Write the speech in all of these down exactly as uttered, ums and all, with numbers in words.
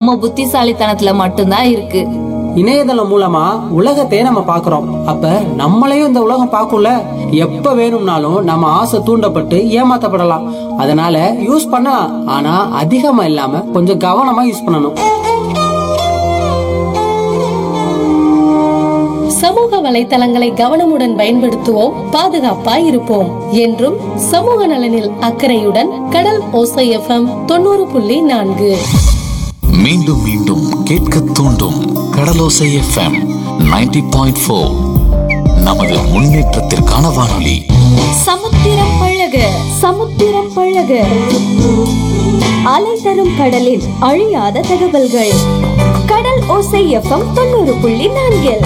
நம்ம புத்திசாலித்தனத்துல மட்டும்தான் இருக்கு. இணையதளம் மூலமா உலகத்தையே நம்ம பாக்குறோம். அப்ப நம்மளையும் இந்த உலகம் பார்க்கும்ல. எப்ப வேணும்னாலும் நம்ம ஆசை தூண்டப்பட்டு ஏமாத்தப்படலாம். அதனால யூஸ் பண்ணலாம், ஆனா அதிகமா இல்லாம கொஞ்சம் கவனமா யூஸ் பண்ணணும். சமூக வலைத்தளங்களை கவனமுடன் பயன்படுத்துவோம், பாதுகாப்பாய் இருப்போம். என்றும் சமூக நலனில் அக்கறையுடன் கடல் ஓசை எஃப்எம் தொண்ணூறு புள்ளி நான்கு. மீண்டும் மீண்டும் கேட்க தூண்டும் கடலோசை எஃப்எம் நைன்டி பாயிண்ட் ஃபோர். நமது முன்னேற்றத்திற்கான வானொலி. சமுத்திரம் பழக சமுத்திரம் பழக அலை தரும் கடலில் அழியாத தகவல்கள். கடல் ஓசை எஃப்எம் தொண்ணூறு புள்ளி நான்கில்.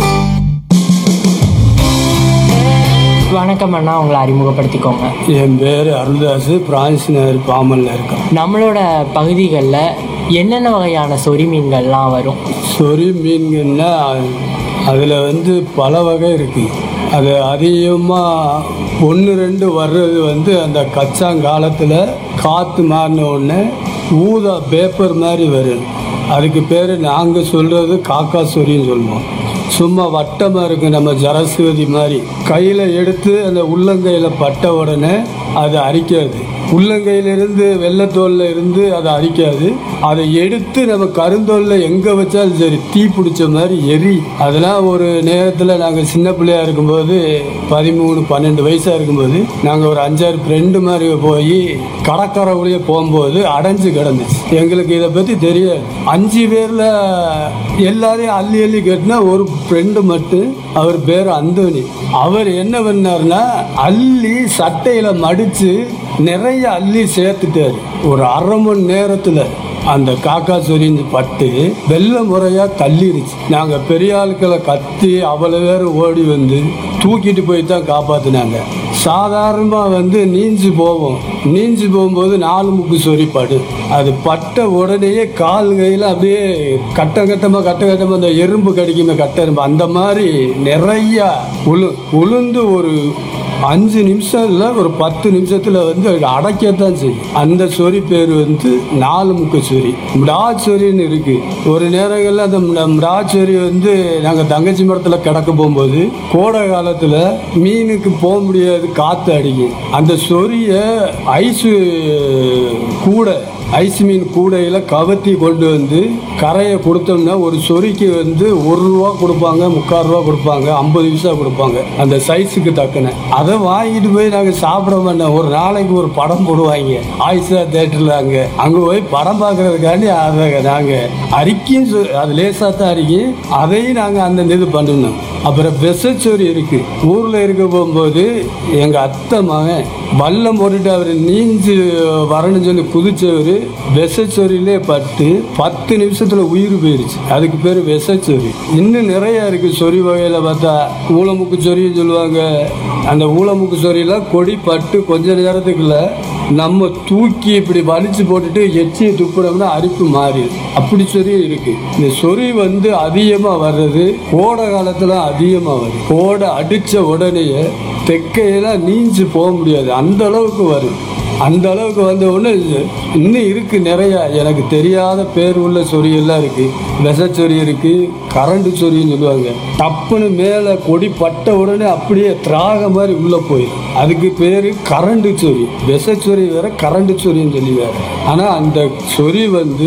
வணக்கம் அண்ணா, உங்களை அறிமுகப்படுத்திக்கோங்க. என் பேர் அருள்தாஸ், பிரான்ஸ் நகர் பாமல்ல இருக்கேன். நம்மளோட பகுதிகளில் என்னென்ன வகையான சொறி மீன்கள்லாம் வரும்? சொறி மீன்கள்னா அதில் வந்து பல வகை இருக்குது. அது அதிகமாக ஒன்று ரெண்டு வர்றது வந்து அந்த கச்சாங்காலத்தில் காற்று மாறின உடனே ஊதா பேப்பர் மாதிரி வரும். அதுக்கு பேர் நாங்கள் சொல்கிறது காக்கா சொறின்னு சொல்லுவோம். சும்மா வட்டமாக இருக்குது, நம்ம ஜரஸ்வதி மாதிரி. கையில் எடுத்து அந்த உள்ளங்கையில் பட்ட உடனே அது அரிக்காது. உள்ளங்கையிலிருந்து வெள்ளத்தோலில் இருந்து அதை அரிக்காது. அதை எடுத்து நம்ம கருந்தோலில் எங்கே வச்சாலும் சரி தீ பிடிச்ச மாதிரி எரி. அதெல்லாம் ஒரு நேரத்தில் நாங்கள் சின்ன பிள்ளையாக இருக்கும்போது, பதிமூணு பன்னெண்டு வயசாக இருக்கும்போது, நாங்கள் ஒரு அஞ்சாறு ஃப்ரெண்டு மாதிரி போய் கடற்கரை வழியே போகும்போது அடைஞ்சு கிடந்துச்சு. எங்களுக்கு இதை பற்றி தெரியாது. அஞ்சு பேரில் எல்லாரையும் அள்ளி அள்ளி கட்டினா ஒரு ஃப்ரெண்டு மட்டும், அவர் பேர் அந்தோனி. அவர் என்ன பண்ணார்னா அள்ளி சட்டையில் மடித்து நிறைய அள்ளி சேர்த்துட்டாரு. ஒரு அரை மணி நேரத்தில் அந்த காக்கா சொரிஞ்சு பட்டு வெள்ள முறையா தள்ளிருச்சு. நாங்க பெரிய ஆட்களை கத்தி அவ்வளவு பேர் ஓடி வந்து தூக்கிட்டு போய் தான் காப்பாத்தினாங்க. சாதாரணமா வந்து நீஞ்சு போவோம். நீஞ்சு போகும்போது நாலு முக்கு சொறி படு. அது பட்ட உடனேயே கால் கையில அப்படியே கட்ட கட்டமா கட்ட கட்டமா அந்த எறும்பு கடிக்குமே, கட்ட எறும்பு, அந்த மாதிரி நிறைய உளு உளுந்து ஒரு அஞ்சு நிமிஷம் இல்லை ஒரு பத்து நிமிஷத்துல வந்து அடைக்கத்தான் செய்யும். அந்த சொறி பேர் வந்து நாலு முக்க சொறி, மிடாச் சொறின்னு இருக்கு. ஒரு நேரங்களில் அந்த மிடாச் சொறி வந்து நாங்கள் தங்கச்சி மரத்தில் கிடக்க போகும்போது கோடை காலத்தில் மீனுக்கு போக முடியாது, காற்று அடிக்கும். அந்த சொறியை ஐஸு கூட ஐஸ் மீன் கூடையில் கவர்த்தி கொண்டு வந்து கரையை கொடுத்தோம்னா ஒரு சொறிக்கு வந்து ஒரு ரூபா கொடுப்பாங்க, முக்கால் ரூபா கொடுப்பாங்க, ஐம்பது பைசா கொடுப்பாங்க, அந்த சைஸுக்கு தக்கன. அதை வாங்கிட்டு போய் நாங்கள் சாப்பிட மாட்டோம். ஒரு நாளைக்கு ஒரு படம் போடுவாங்க ஆயிஷா தேட்டரில். அங்கே அங்கே போய் படம் பார்க்கறதுக்காண்டி அதை நாங்கள் அரிக்கும், அது லேசாக தான் அரிக்கி, அதையும் நாங்கள் அந்த இது பண்ணணும். அப்புறம் விசச்சோரி இருக்கு. ஊரில் இருக்க போகும்போது எங்கள் அத்தை மகன் வல்லம் போட்டுட்டு அவர் நீஞ்சு வரணும்னு சொல்லி குதிச்சவர் விசச்சொரியிலே பட்டு பத்து நிமிஷத்துல உயிர் போயிருச்சு. அதுக்கு பேர் விசச்சொரி. இன்னும் நிறைய இருக்கு சொறி வகையில பார்த்தா. ஊளமுக்கு சொரின்னு சொல்லுவாங்க. அந்த ஊளமுக்கு சொரியெல்லாம் கொடி பட்டு கொஞ்ச நேரத்துக்குள்ள நம்ம தூக்கி இப்படி வலிச்சு போட்டுட்டு எச்சியை துப்புனோம்னா அரிப்பு மாறிடும். அப்படி சொறி இருக்கு. இந்த சொறி வந்து அதிகமா வர்றது கோடை காலத்துல அதிகமா வருது. கோடை அடிச்ச உடனேயே தெக்கையெல்லாம் நீஞ்சு போக முடியாது, அந்த அளவுக்கு வரும். அந்த அளவுக்கு வந்த உடனே இன்னும் இருக்கு நிறைய எனக்கு தெரியாத பேர் உள்ள சொறியெல்லாம் இருக்கு. விசச்சொறி இருக்கு, கரண்டு சொறின்னு சொல்லுவாங்க. டப்புன்னு மேலே கொடி பட்ட உடனே அப்படியே திராக மாதிரி உள்ள போயிடும். அதுக்கு பேரு கரண்டு சொறி. விசச்சொறி வேற, கரண்டு சொறின்னு சொல்லி வேற. ஆனா அந்த சொறி வந்து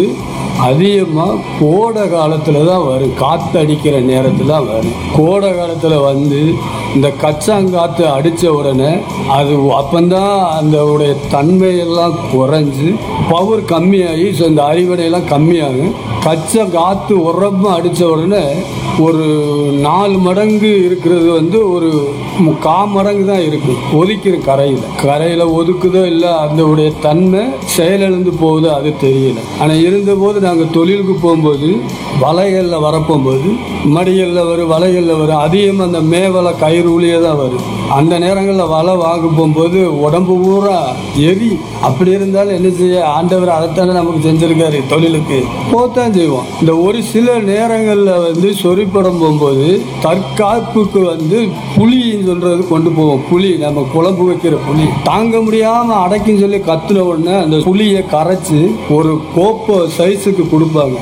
அதிகமாக கோடை காலத்தில் தான் வரும், காற்று அடிக்கிற நேரத்தில் தான் வரும். கோடை காலத்தில் வந்து இந்த கச்சாங்காற்று அடித்த உடனே அது அப்பந்தான் அந்த உடைய தன்மையெல்லாம் குறைஞ்சி பவர் கம்மியாகி இந்த அரிவடையெல்லாம் கம்மியாகும். கச்சா காற்று உரமாக அடித்த உடனே ஒரு நாலு மடங்கு இருக்கிறது வந்து ஒரு கா மடங்கு தான் இருக்குது ஒதுக்கிற கரையில். கரையில் ஒதுக்குதோ இல்லை, அந்த உடைய தன்மை செயலிழந்து போகுதோ அது தெரியல. ஆனால் இருந்தபோது நாங்கள் தொழிலுக்கு போகும்போது வலைகளில் வரப்போகும்போது மடிகளில் வரும், வலைகளில் வரும். அதிகமாக அந்த மேவலை கயிறு ஊழியே தான் வரும். அந்த நேரங்களில் வலை வாங்க போகும்போது உடம்பு பூரா எரி. அப்படி இருந்தாலும் என்ன செய்ய, ஆண்டவர் அதைத்தானே நமக்கு செஞ்சிருக்காரு, தொழிலுக்கு போத்தான் செய்வோம். இந்த ஒரு சில நேரங்களில் வந்து சொறிப்படம் போகும்போது தற்காப்புக்கு வந்து புளின்னு சொல்றது கொண்டு போவோம். புளி நம்ம குழம்பு வைக்கிற புளி தாங்க முடியாம அடைக்குன்னு சொல்லி கத்துன உடனே அந்த புளியை கரைச்சு ஒரு கோப்பை சைஸுக்கு கொடுப்பாங்க.